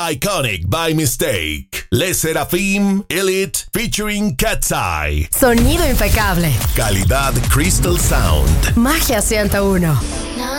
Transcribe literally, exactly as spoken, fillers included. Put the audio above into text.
Iconic by Mistake. Le Seraphim Elite featuring Cat's Eye. Sonido impecable. Calidad Crystal Sound. Magia ciento uno.